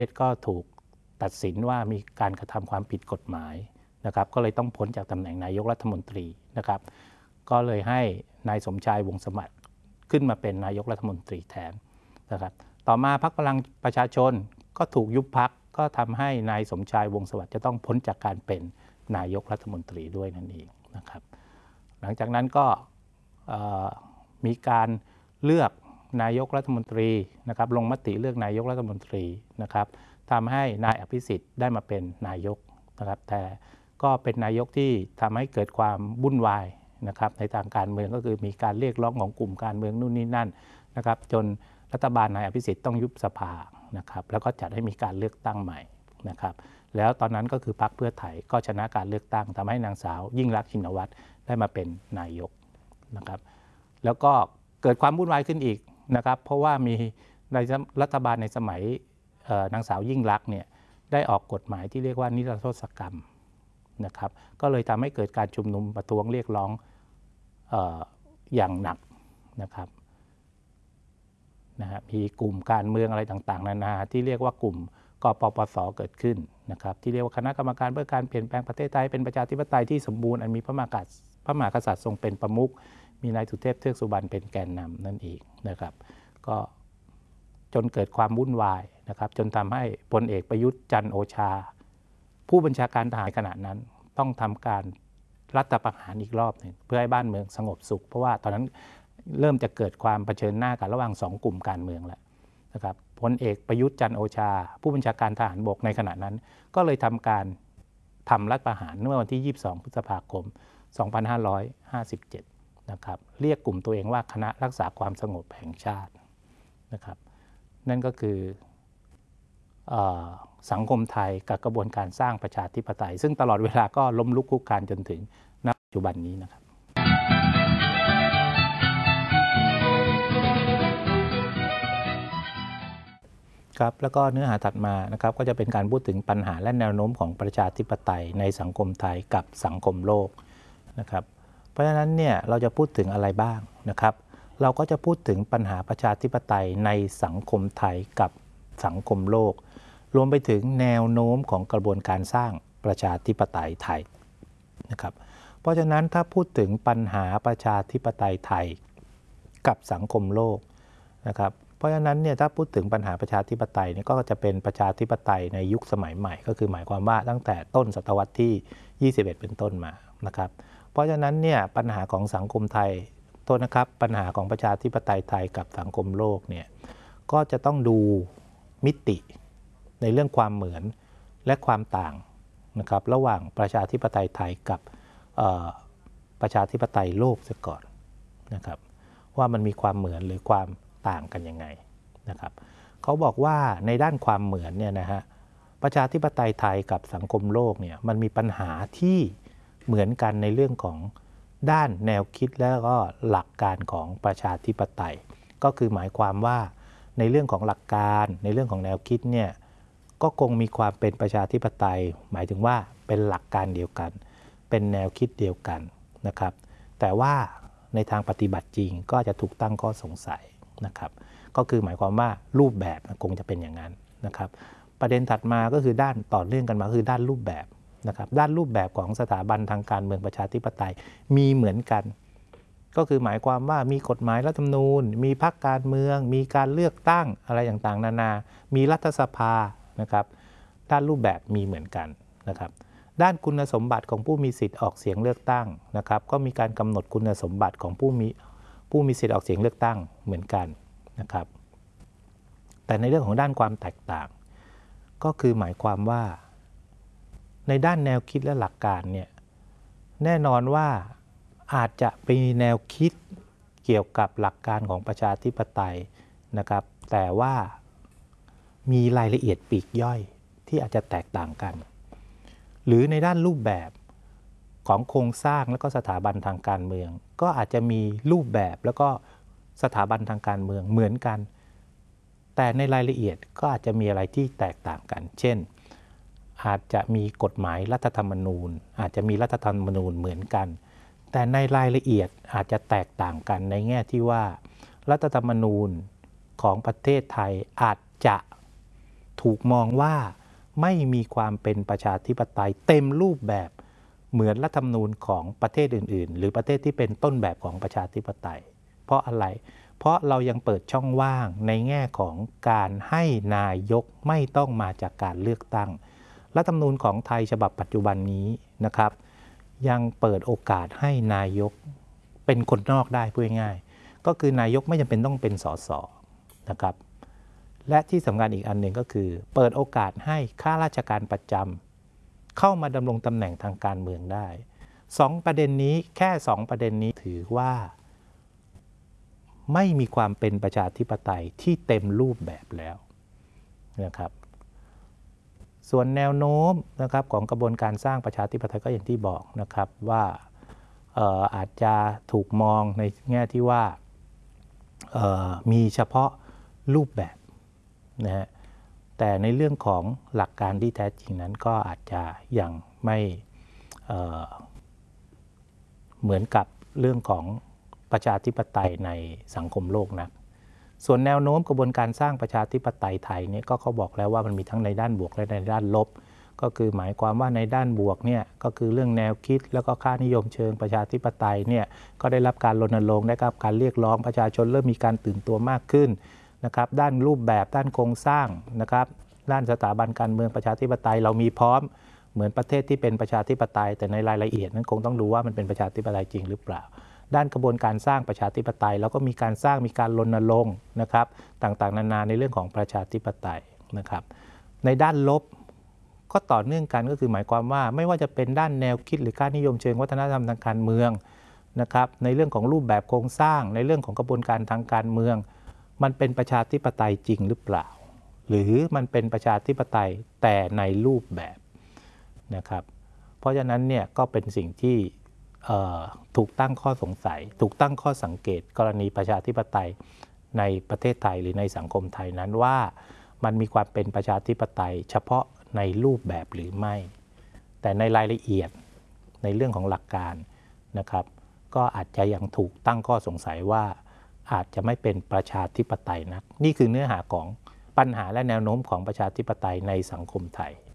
ก็ถูกตัดสินว่ามีการกระทำความผิดกฎหมายนะครับก็เลยต้องพ้นจากตำแหน่งนายกรัฐมนตรีนะครับก็เลยให้นายสมชายวงศ์สมัครขึ้นมาเป็นนายกรัฐมนตรีแทนนะครับต่อมาพรรคพลังประชาชนก็ถูกยุบพรรคก็ทำให้นายสมชายวงศ์สวัสดิ์จะต้องพ้นจากการเป็นนายกรัฐมนตรีด้วยนั่นเองนะครับหลังจากนั้นก็มีการเลือกนายกรัฐมนตรีนะครับลงมติเลือกนายกรัฐมนตรีนะครับทำให้นายอภิสิทธิ์ได้มาเป็นนายกนะครับแต่ก็เป็นนายกที่ทำให้เกิดความวุ่นวายนะครับในทางการเมืองก็คือมีการเรียกร้องของกลุ่มการเมืองนู่นนี่นั่นนะครับจนรัฐบาลนายอภิสิทธิ์ต้องยุบสภานะครับแล้วก็จัดให้มีการเลือกตั้งใหม่นะครับแล้วตอนนั้นก็คือพรรคเพื่อไทยก็ชนะการเลือกตั้งทำให้นางสาวยิ่งลักษณ์ชินวัตรได้มาเป็นนายกนะครับแล้วก็เกิดความวุ่นวายขึ้นอีกนะครับเพราะว่ามีในรัฐบาลในสมัยนางสาวยิ่งลักษณ์เนี่ยได้ออกกฎหมายที่เรียกว่านิรโทษกรรมนะครับก็เลยทำให้เกิดการชุมนุมประท้วงเรียกร้องอย่างหนักนะครับมีกลุ่มการเมืองอะไรต่างๆนานาที่เรียกว่ากลุ่มกปปส.เกิดขึ้นนะครับที่เรียกว่าคณะกรรมการเพื่อการเปลี่ยนแปลงประเทศไทยเป็นประชาธิปไตยที่สมบูรณ์อันมีพระมหากษัตริย์ทรงเป็นประมุขมีนายสุเทพเทือกสุบรรณเป็นแกนนำนั่นเองนะครับก็จนเกิดความวุ่นวายนะครับจนทำให้พลเอกประยุทธ์จันทร์โอชาผู้บัญชาการทหารขณะนั้นต้องทำการรัฐประหารอีกรอบหนึ่งเพื่อให้บ้านเมืองสงบสุขเพราะว่าตอนนั้นเริ่มจะเกิดความเผชิญหน้ากันระหว่าง2กลุ่มการเมืองแล้วนะครับพลเอกประยุทธ์จันทร์โอชาผู้บัญชาการทหารบกในขณะนั้นก็เลยทำการทำรัฐประหารเมื่อวันที่22 พฤษภาคม 2557นะครับเรียกกลุ่มตัวเองว่าคณะรักษาความสงบแห่งชาตินะครับนั่นก็คือสังคมไทยกับกระบวนการสร้างประชาธิปไตยซึ่งตลอดเวลาก็ล้มลุกคลุกคลานจนถึงณปัจจุบันนี้นะครับครับแล้วก็เนื้อหาถัดมานะครับก็จะเป็นการพูดถึงปัญหาและแนวโน้มของประชาธิปไตยในสังคมไทยกับสังคมโลกนะครับเพราะฉะนั้นเนี่ยเราจะพูดถึงอะไรบ้างนะครับเราก็จะพูดถึงปัญหาประชาธิปไตยในสังคมไทยกับสังคมโลกรวมไปถึงแนวโน้มของกระบวนการสร้างประชาธิปไตยไทยนะครับเพราะฉะนั้นถ้าพูดถึงปัญหาประชาธิปไตยไทยกับสังคมโลกนะครับเพราะฉะนั้นเนี่ยถ้าพูดถึงปัญหาประชาธิปไตยเนี่ยก็จะเป็นประชาธิปไตยในยุคสมัยใหม่ก็คือหมายความว่าตั้งแต่ต้นศตวรรษที่21เป็นต้นมานะครับเพราะฉะนั้นเนี่ยปัญหาของสังคมไทยโทษนะครับปัญหาของประชาธิปไตยไทยกับสังคมโลกเนี่ยก็จะต้องดูมิติในเรื่องความเหมือนและความต่างนะครับระหว่างประชาธิปไตยไทยกับประชาธิปไตยโลกซะก่อนนะครับว่ามันมีความเหมือนหรือความต่างกันยังไงนะครับเขาบอกว่าในด้านความเหมือนเนี่ยนะฮะประชาธิปไตยไทยกับสังคมโลกเนี่ยมันมีปัญหาที่เหมือนกันในเรื่องของด้านแนวคิดและก็หลักการของประชาธิปไตยก็คือหมายความว่าในเรื่องของหลักการในเรื่องของแนวคิดเนี่ยก็คงมีความเป็นประชาธิปไตยหมายถึงว่าเป็นหลักการเดียวกันเป็นแนวคิดเดียวกันนะครับแต่ว่าในทางปฏิบัติจริงก็จะถูกตั้งข้อสงสัยนะครับก็คือหมายความว่ารูปแบบคงจะเป็นอย่างนั้นนะครับประเด็นถัดมาก็คือด้านต่อเนื่องกันมาคือด้านรูปแบบนะครับด้านรูปแบบของสถาบันทางการเมืองประชาธิปไตยมีเหมือนกันก็คือหมายความว่ามีกฎหมายรัฐธรรมนูญมีพรรคการเมืองมีการเลือกตั้งอะไรต่างๆนานามีรัฐสภานะครับด้านรูปแบบมีเหมือนกันนะครับด้านคุณสมบัติของผู้มีสิทธิ์ออกเสียงเลือกตั้งนะครับก็มีการกำหนดคุณสมบัติของผู้มีสิทธิ์ออกเสียงเลือกตั้งเหมือนกันนะครับแต่ในเรื่องของด้านความแตกต่างก็คือหมายความว่าในด้านแนวคิดและหลักการเนี่ยแน่นอนว่าอาจจะมีแนวคิดเกี่ยวกับหลักการของประชาธิปไตยนะครับแต่ว่ามีรายละเอียดปลีกย่อยที่อาจจะแตกต่างกันหรือในด้านรูปแบบของโครงสร้างและก็สถาบันทางการเมืองก็อาจจะมีรูปแบบแล้วก็สถาบันทางการเมืองเหมือนกันแต่ในรายละเอียดก็อาจจะมีอะไรที่แตกต่างกันเช่นอาจจะมีกฎหมายรัฐธรรมนูญอาจจะมีรัฐธรรมนูญเหมือนกันแต่ในรายละเอียดอาจจะแตกต่างกันในแง่ที่ว่ารัฐธรรมนูญของประเทศไทยอาจจะถูกมองว่าไม่มีความเป็นประชาธิปไตยเต็มรูปแบบเหมือนรัฐธรรมนูญของประเทศอื่นๆหรือประเทศที่เป็นต้นแบบของประชาธิปไตยเพราะอะไรเพราะเรายังเปิดช่องว่างในแง่ของการให้นายกไม่ต้องมาจากการเลือกตั้งรัฐธรรมนูญของไทยฉบับปัจจุบันนี้นะครับยังเปิดโอกาสให้นายกเป็นคนนอกได้พูดง่ายๆก็คือนายกไม่จำเป็นต้องเป็นสสนะครับและที่สำคัญอีกอันหนึ่งก็คือเปิดโอกาสให้ข้าราชการประจำเข้ามาดำรงตำแหน่งทางการเมืองได้2 ประเด็นนี้แค่2 ประเด็นนี้ถือว่าไม่มีความเป็นประชาธิปไตยที่เต็มรูปแบบแล้วนะครับส่วนแนวโน้มนะครับของกระบวนการสร้างประชาธิปไตยก็อย่างที่บอกนะครับว่าอาจจะถูกมองในแง่ที่ว่ามีเฉพาะรูปแบบนะฮะแต่ในเรื่องของหลักการที่แท้จริงนั้นก็อาจจะยังไม่เหมือนกับเรื่องของประชาธิปไตยในสังคมโลกนะส่วนแนวโน้มกระบวนการสร้างประชาธิปไตยไทยเนี่ยก็เขาบอกแล้วว่ามันมีทั้งในด้านบวกและในด้านลบก็คือหมายความว่าในด้านบวกเนี่ยก็คือเรื่องแนวคิดแล้วก็ค่านิยมเชิงประชาธิปไตยเนี่ยก็ได้รับการรณรงค์ได้รับการเรียกร้องประชาชนเริ่มมีการตื่นตัวมากขึ้นนะครับด้านรูปแบบด้านโครงสร้างนะครับด้านสถาบันการเมืองประชาธิปไตยเรามีพร้อมเหมือนประเทศที่เป็นประชาธิปไตยแต่ในรายละเอียดนั้นคงต้องดูว่ามันเป็นประชาธิปไตยจริงหรือเปล่าด้านกระบวนการสร้างประชาธิปไตยแล้วก็มีการสร้างมีการรณรงค์นะครับต่างๆนานาในเรื่องของประชาธิปไตยนะครับในด้านลบก็ต่อเนื่องกันก็คือหมายความว่าไม่ว่าจะเป็นด้านแนวคิดหรือค่านิยมเชิงวัฒนธรรมทางการเมืองนะครับในเรื่องของรูปแบบโครงสร้างในเรื่องของกระบวนการทางการเมืองมันเป็นประชาธิปไตยจริงหรือเปล่าหรือมันเป็นประชาธิปไตยแต่ในรูปแบบนะครับเพราะฉะนั้นเนี่ยก็เป็นสิ่งที่ถูกตั้งข้อสงสัยถูกตั้งข้อสังเกตกรณีประชาธิปไตยในประเทศไทยหรือในสังคมไทยนั้นว่ามันมีความเป็นประชาธิปไตยเฉพาะในรูปแบบหรือไม่แต่ในรายละเอียดในเรื่องของหลักการนะครับก็อาจจะยังถูกตั้งข้อสงสัยว่าอาจจะไม่เป็นประชาธิปไตยนักนี่คือเนื้อหาของปัญหาและแนวโน้มของประชาธิปไตยในสังคมไทย